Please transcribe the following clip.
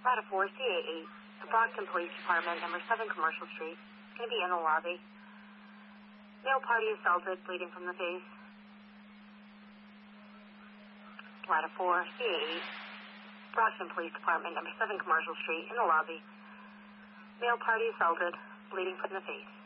Ladder 4, CA8, the Brockton Police Department, number 7 Commercial Street. It's going to be in the lobby. Male party assaulted, bleeding from the face. Ladder 4, CA8, Brockton Police Department, number 7 Commercial Street, in the lobby. Male party assaulted, bleeding from the face.